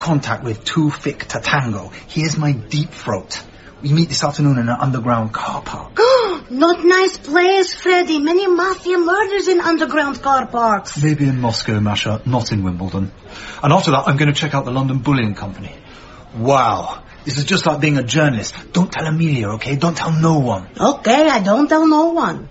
contact with Too Thick to Tango. Here's my deep throat. We meet this afternoon in an underground car park. Not nice place, Freddy. Many mafia murders in underground car parks. Maybe in Moscow, Masha, not in Wimbledon. And after that, I'm going to check out the London Bullion Company. Wow. This is just like being a journalist. Don't tell Amelia, okay? Don't tell no one. Okay, I don't tell no one.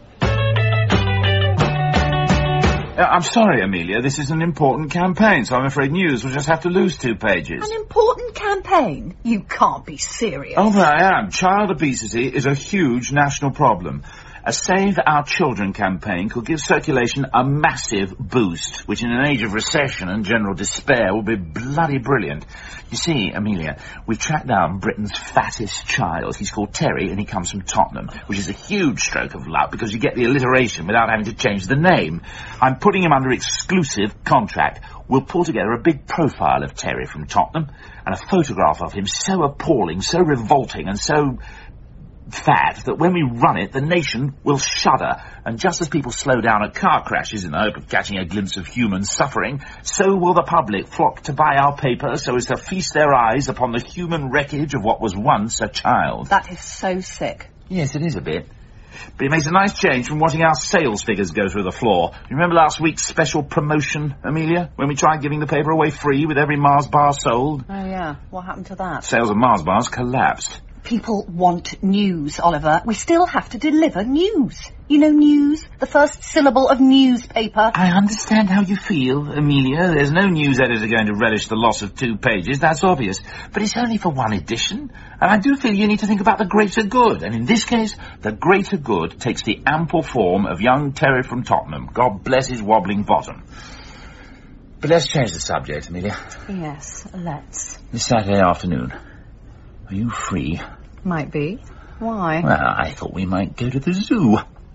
I'm sorry, Amelia. This is an important campaign, so I'm afraid news will just have to lose 2 pages. An important campaign? You can't be serious. Oh, but I am. Child obesity is a huge national problem. A Save Our Children campaign could give circulation a massive boost, which in an age of recession and general despair will be bloody brilliant. You see, Amelia, we've tracked down Britain's fattest child. He's called Terry, and he comes from Tottenham, which is a huge stroke of luck because you get the alliteration without having to change the name. I'm putting him under exclusive contract. We'll pull together a big profile of Terry from Tottenham and a photograph of him so appalling, so revolting, and so fat that when we run it, the nation will shudder. And just as people slow down at car crashes in the hope of catching a glimpse of human suffering, so will the public flock to buy our paper so as to feast their eyes upon the human wreckage of what was once a child. That is so sick. Yes, it is a bit. But it makes a nice change from watching our sales figures go through the floor. You remember last week's special promotion, Amelia? When we tried giving the paper away free with every Mars bar sold? Oh, yeah. What happened to that? Sales of Mars bars collapsed. People want news, Oliver. We still have to deliver news. You know news? The first syllable of newspaper. I understand how you feel, Amelia. There's no news editor going to relish the loss of 2 pages, that's obvious. But it's only for 1 edition. And I do feel you need to think about the greater good. And in this case, the greater good takes the ample form of young Terry from Tottenham. God bless his wobbling bottom. But let's change the subject, Amelia. Yes, let's. This Saturday afternoon. Are you free? Might be. Why? Well, I thought we might go to the zoo.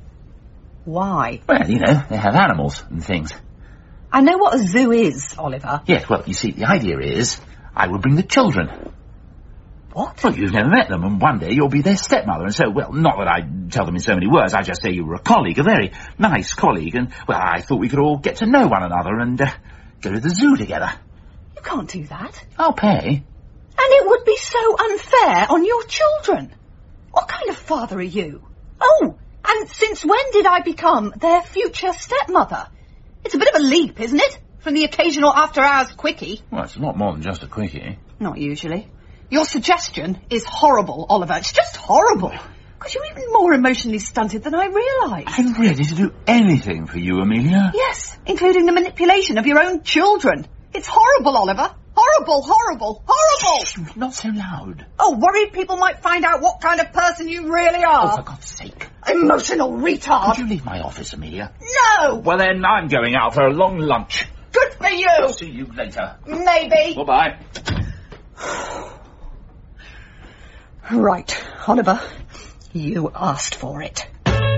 Why? Well, you know, they have animals and things. I know what a zoo is, Oliver. Yes, well, you see, the idea is I will bring the children. What? Well, you've never met them, and one day you'll be their stepmother, and so, well, not that I tell them in so many words, I just say you were a colleague, a very nice colleague, and, well, I thought we could all get to know one another and go to the zoo together. You can't do that. I'll pay. And it would be so unfair on your children. What kind of father are you? Oh, and since when did I become their future stepmother? It's a bit of a leap, isn't it? From the occasional after-hours quickie. Well, it's a lot more than just a quickie. Not usually. Your suggestion is horrible, Oliver. It's just horrible. Because you're even more emotionally stunted than I realised. I'm ready to do anything for you, Amelia. Yes, including the manipulation of your own children. It's horrible, Oliver. Horrible, horrible, horrible! Shh, not so loud. Oh, worried people might find out what kind of person you really are. Oh, for God's sake. Emotional retard. Could you leave my office, Amelia? No! Well, then, I'm going out for a long lunch. Good for you! I'll see you later. Maybe. Bye-bye. Right, Oliver. You asked for it.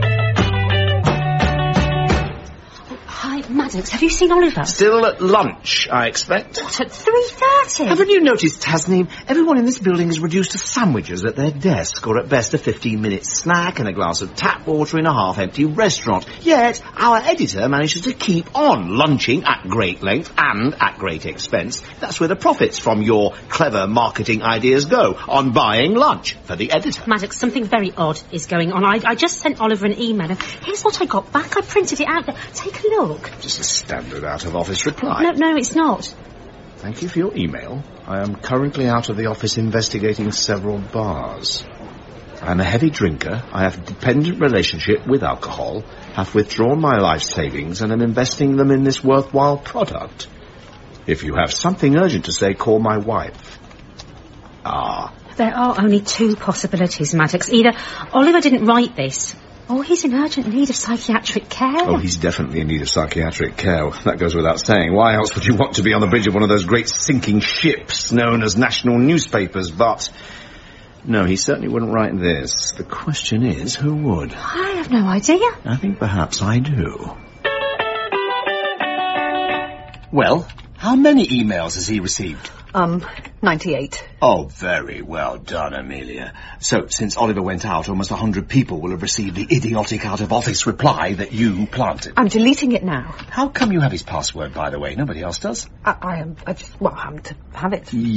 Hi, Maddox, have you seen Oliver? Still at lunch, I expect. What, at 3:30? Haven't you noticed, Tasneem, everyone in this building is reduced to sandwiches at their desk, or at best a 15-minute snack and a glass of tap water in a half-empty restaurant. Yet, our editor manages to keep on lunching at great length and at great expense. That's where the profits from your clever marketing ideas go, on buying lunch for the editor. Maddox, something very odd is going on. I just sent Oliver an email, and here's what I got back. I printed it out. Take a look. Just a standard out-of-office reply. No, it's not. Thank you for your email. I am currently out of the office investigating several bars. I am a heavy drinker. I have a dependent relationship with alcohol, have withdrawn my life savings, and am investing them in this worthwhile product. If you have something urgent to say, call my wife. There are only 2 possibilities, Maddox. Either Oliver didn't write this, or he's in urgent need of psychiatric care. Oh, he's definitely in need of psychiatric care. That goes without saying. Why else would you want to be on the bridge of one of those great sinking ships known as national newspapers? But no, he certainly wouldn't write this. The question is, who would? I have no idea. I think perhaps I do. Well, how many emails has he received? 98. Oh, very well done, Amelia. So, since Oliver went out, almost 100 people will have received the idiotic out-of-office reply that you planted. I'm deleting it now. How come you have his password, by the way? Nobody else does. I just happen to have it.